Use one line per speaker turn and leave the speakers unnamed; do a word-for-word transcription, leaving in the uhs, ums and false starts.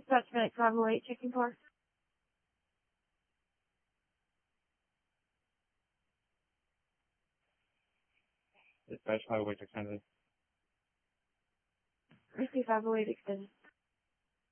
Dispatch Medic five oh eight, checking for.
Dispatch five oh eight extended.
Receive five oh eight extended.